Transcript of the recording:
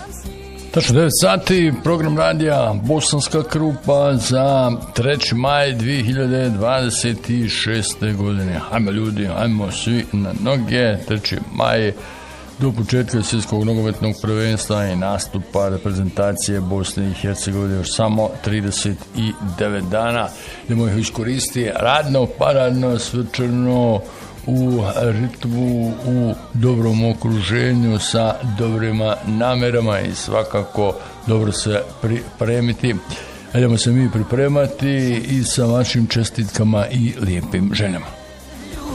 Tačno 9 sati, program radija Bosanska Krupa za 3. maj 2026. godine. Hajmo ljudi, hajmo svi na noge. 3. maj do početka svjetskog nogometnog prvenstva i nastupa reprezentacije Bosne i Hercegovine još samo 39 dana. Idemo ih iskoristiti radno, paradno, svečano, u ritmu, u dobrom okruženju sa dobrima namerama i svakako dobro se pripremiti. Idemo se mi pripremati i sa vašim čestitkama i lijepim ženama.